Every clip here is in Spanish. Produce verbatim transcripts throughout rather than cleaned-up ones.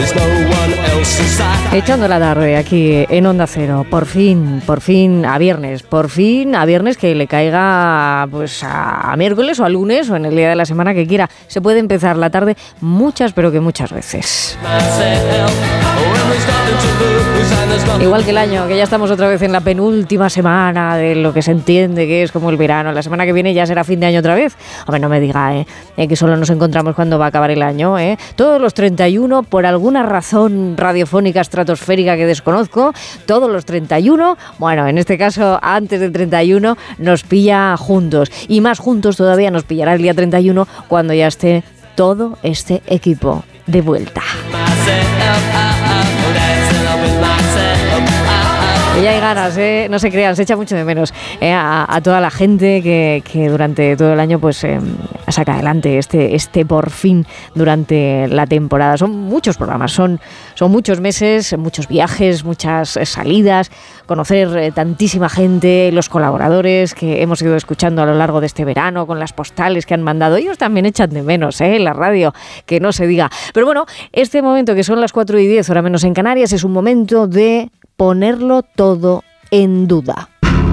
Echando la tarde aquí en Onda Cero, por fin, por fin a viernes, por fin a viernes que le caiga pues a miércoles o a lunes o en el día de la semana que quiera. Se puede empezar la tarde muchas, pero que muchas veces. Igual que el año, que ya estamos otra vez en la penúltima semana de lo que se entiende que es como el verano. La semana que viene ya será fin de año otra vez. A ver, no me diga, ¿eh? eh que solo nos encontramos cuando va a acabar el año, ¿eh? Todos los treinta y uno, por alguna razón radiofónica estratosférica que desconozco, todos los treinta y uno, bueno, en este caso antes del treinta y uno, nos pilla juntos. Y más juntos todavía nos pillará el día treinta y uno cuando ya esté todo este equipo de vuelta. Y ya hay ganas, ¿eh? No se crean, se echa mucho de menos ¿eh? a, a toda la gente que, que durante todo el año pues eh, saca adelante este, este por fin durante la temporada. Son muchos programas, son, son muchos meses, muchos viajes, muchas salidas, conocer eh, tantísima gente, los colaboradores que hemos ido escuchando a lo largo de este verano, con las postales que han mandado. Ellos también echan de menos ¿eh? la radio, que no se diga. Pero bueno, este momento que son las cuatro y diez, hora menos en Canarias, es un momento de ponerlo todo en duda.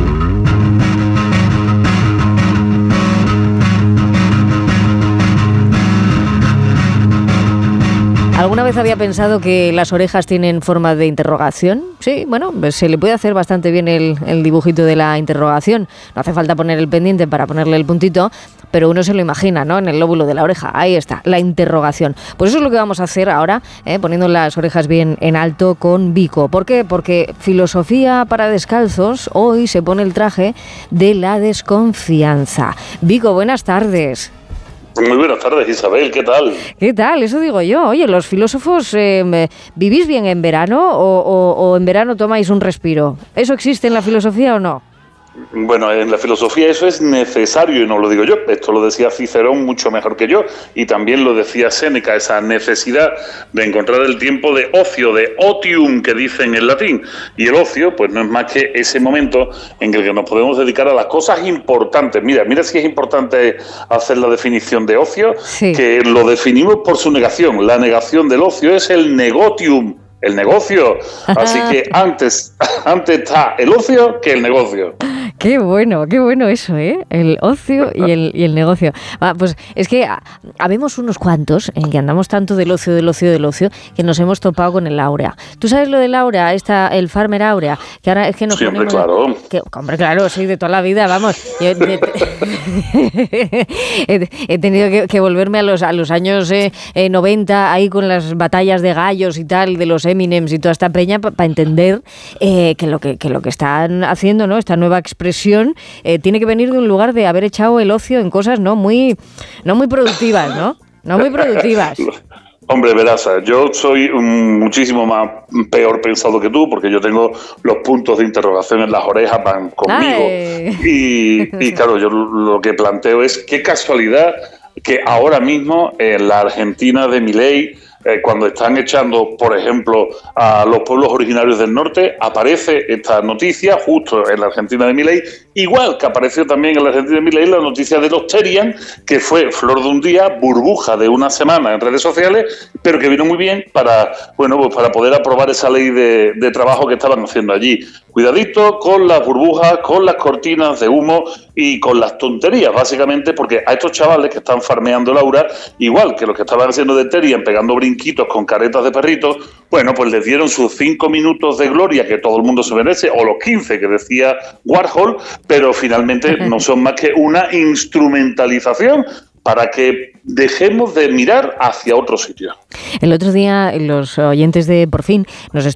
¿Alguna vez había pensado que las orejas tienen forma de interrogación? Sí, bueno, pues se le puede hacer bastante bien el, el dibujito de la interrogación. No hace falta poner el pendiente para ponerle el puntito, pero uno se lo imagina, ¿no? En el lóbulo de la oreja. Ahí está, la interrogación. Pues eso es lo que vamos a hacer ahora, ¿eh? Poniendo las orejas bien en alto con Vico. ¿Por qué? Porque filosofía para descalzos, hoy se pone el traje de la desconfianza. Vico, buenas tardes. Muy buenas tardes, Isabel, ¿qué tal? ¿Qué tal? Eso digo yo. Oye, los filósofos, eh, ¿vivís bien en verano o, o, o en verano tomáis un respiro? ¿Eso existe en la filosofía o no? Bueno, en la filosofía eso es necesario y no lo digo yo, esto lo decía Cicerón mucho mejor que yo y también lo decía Séneca, esa necesidad de encontrar el tiempo de ocio, de otium que dicen en latín, y el ocio pues no es más que ese momento en el que nos podemos dedicar a las cosas importantes. Mira, mira si es importante hacer la definición de ocio, sí. Que lo definimos por su negación, la negación del ocio es el negotium, el negocio, así que antes, antes está el ocio que el negocio. Qué bueno, qué bueno eso, ¿eh? El ocio y el, y el negocio. Ah, pues es que habemos unos cuantos en que andamos tanto del ocio, del ocio, del ocio, que nos hemos topado con el áurea. ¿Tú sabes lo del áurea, esta, el farmer áurea? Que ahora es que nos Siempre, ponemos, claro. Que, hombre, claro, sí, de toda la vida, vamos. Yo, de, he, he tenido que, que volverme a los, a los años eh, eh, noventa, ahí con las batallas de gallos y tal, de los Eminems y toda esta peña, para pa entender eh, que, lo que, que lo que están haciendo, ¿no? Esta nueva expresión eh, tiene que venir de un lugar de haber echado el ocio en cosas no muy, no muy productivas, ¿no? No muy productivas. Hombre, verás, yo soy um, muchísimo más peor pensado que tú, porque yo tengo los puntos de interrogación en las orejas, van conmigo. Y, y claro, yo lo que planteo es qué casualidad que ahora mismo en la Argentina de Milei, Eh, cuando están echando, por ejemplo, a los pueblos originarios del norte, aparece esta noticia justo en la Argentina de Milei, igual que apareció también en la Argentina de Milei la noticia de los Terian, que fue flor de un día, burbuja de una semana en redes sociales, pero que vino muy bien para, bueno, pues para poder aprobar esa ley de, de trabajo que estaban haciendo allí. Cuidadito con las burbujas, con las cortinas de humo y con las tonterías, básicamente, porque a estos chavales que están farmeando el aura, igual que los que estaban haciendo de Terian, pegando brinquitos con caretas de perritos, bueno, pues les dieron sus cinco minutos de gloria que todo el mundo se merece, o los quince que decía Warhol, pero finalmente no son más que una instrumentalización para que dejemos de mirar hacia otro sitio. El otro día los oyentes de Por Fin nos